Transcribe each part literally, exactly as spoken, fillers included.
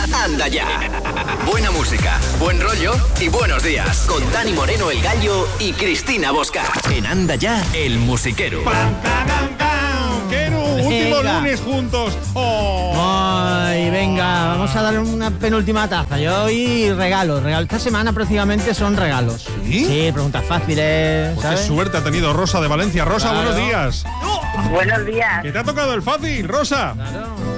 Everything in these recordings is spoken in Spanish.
Anda ya. Buena música, buen rollo y buenos días. Con Dani Moreno, el Gallo, y Cristina Bosca. En Anda ya, el musiquero. ¡Pam, pam, pam, pam! ¡Quero! Último lunes juntos. ¡Oh! Ay, venga, vamos a dar una penúltima taza. Yo hoy regalos, regalos. Esta semana prácticamente son regalos. ¿Sí? Sí, preguntas fáciles, Pues ¿sabes? qué suerte ha tenido Rosa de Valencia. Rosa, Claro. buenos días. Buenos días. ¿Qué te ha tocado el fácil, Rosa? Claro.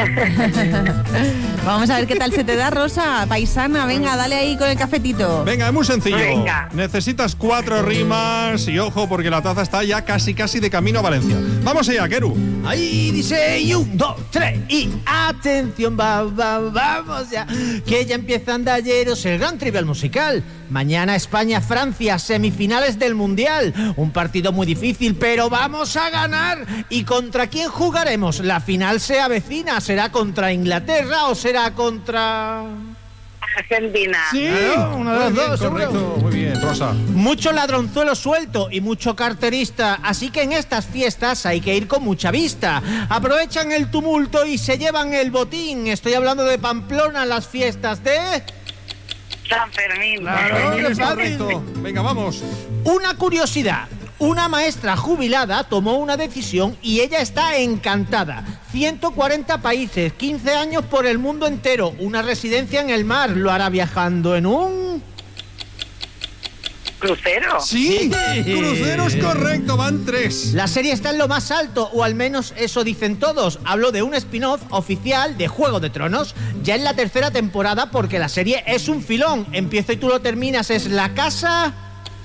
Vamos a ver qué tal se te da, Rosa. Paisana, venga, dale ahí con el cafetito. Venga, es muy sencillo. Venga. Necesitas cuatro rimas y ojo porque la taza está ya casi casi de camino a Valencia. Vamos allá, Keru. Ahí dice, y un, dos, tres, y atención, va, va, vamos ya, que ya empieza Andalleros, el gran trivial musical. Mañana España-Francia, semifinales del Mundial. Un partido muy difícil, pero vamos a ganar. ¿Y contra quién jugaremos? La final se avecina. ¿Será contra Inglaterra o será contra...? Argentina. Sí, Claro, uno de los muy bien, dos, seguro. correcto. Muy bien, Rosa. Mucho ladronzuelo suelto y mucho carterista, así que en estas fiestas hay que ir con mucha vista. Aprovechan el tumulto y se llevan el botín. Estoy hablando de Pamplona, las fiestas de... San Fermín. Claro, Es qué fácil. correcto. Venga, vamos. Una curiosidad. Una maestra jubilada tomó una decisión y ella está encantada. ciento cuarenta países, quince años por el mundo entero, una residencia en el mar. ¿Lo hará viajando en un...? ¿Crucero? Sí, Sí. crucero es correcto, van tres. La serie está en lo más alto, o al menos eso dicen todos. Hablo de un spin-off oficial de Juego de Tronos, ya en la tercera temporada, porque la serie es un filón. Empiezo y tú lo terminas, es La Casa...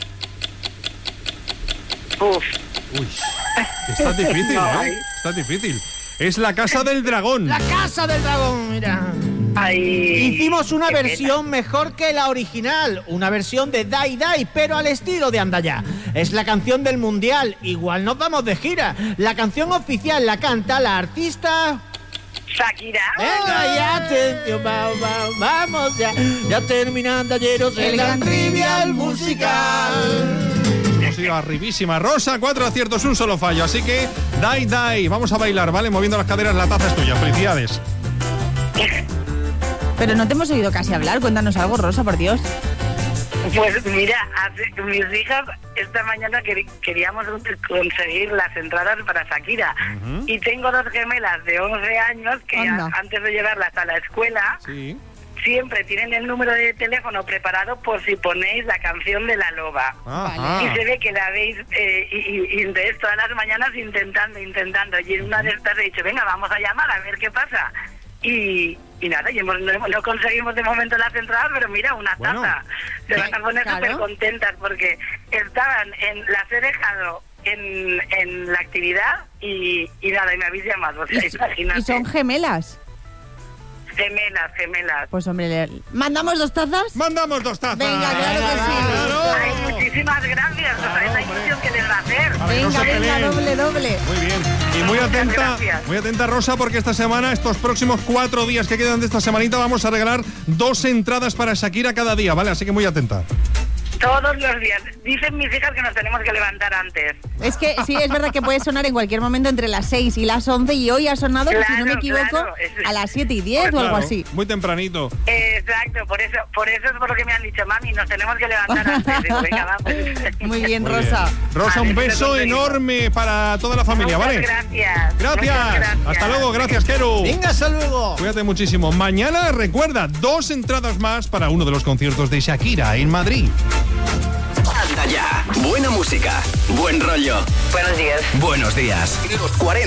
Uf. Uy, está difícil, No, ¿eh? ay. Está difícil. Es La Casa del Dragón. La Casa del Dragón, mira. Ay, Hicimos una qué versión mejor que la original, una versión de Dai Dai, pero al estilo de Anda Ya. Es la canción del Mundial, igual nos vamos de gira. La canción oficial la canta la artista... pena. Shakira. Venga, ya, atención, va, va, vamos ya. Ya terminando ayeros el gran trivial musical. Hemos ido arribísima. Rosa, cuatro aciertos, un solo fallo. Así que, dai, dai. Vamos a bailar, ¿vale? Moviendo las caderas, la taza es tuya. Felicidades. Pero no te hemos oído casi hablar. Cuéntanos algo, Rosa, por Dios. Pues mira, hace- mis hijas esta mañana quer- queríamos conseguir las entradas para Shakira. Ujú. Y tengo dos gemelas de once años que Anda. a- antes de llevarlas a la escuela Sí. siempre tienen el número de teléfono preparado por si ponéis la canción de La Loba. Ajá. Y se ve que la veis eh, y, y, y entonces todas las mañanas intentando, intentando. Y en una de estas he dicho, venga, vamos a llamar a ver qué pasa. Y, y nada, y hemos, no, no conseguimos de momento las entradas, pero mira, una Bueno. taza. Se van a poner Claro. súper contentas porque estaban, en las he dejado en, en la actividad y, y nada, y me habéis llamado. O sea, Y, imagínate. y son gemelas. Gemelas, gemelas. Pues hombre, le- ¿mandamos dos tazas? Mandamos dos tazas. Venga, claro que sí. Claro. Ay, muchísimas gracias. O sea, es la ilusión que les va a hacer. Para que no Venga, se venga, peleen. doble, doble. Muy bien. Y muy Muchas atenta, gracias. muy atenta, Rosa, porque esta semana, estos próximos cuatro días que quedan de esta semanita, vamos a regalar dos entradas para Shakira cada día, ¿vale? Así que muy atenta. Todos los días. Dicen mis hijas que nos tenemos que levantar antes. Es que sí, es verdad que puede sonar en cualquier momento entre las seis y las once y hoy ha sonado, Claro, si no me equivoco, claro, es- a las siete y diez o algo Claro, así. Muy tempranito. Exacto, por eso por eso es por lo que me han dicho, mami, nos tenemos que levantar antes. Digo, venga, vamos. Muy bien, Muy Rosa. bien. Rosa, un Vale, beso te lo digo. enorme para toda la familia, Muchas ¿vale? gracias. Gracias. Muchas gracias. Hasta luego, gracias, Keru. Venga, hasta luego. Cuídate muchísimo. Mañana, recuerda, dos entradas más para uno de los conciertos de Shakira en Madrid. Anda ya. Buena música, buen rollo. Buenos días. Buenos días. Los cuarenta.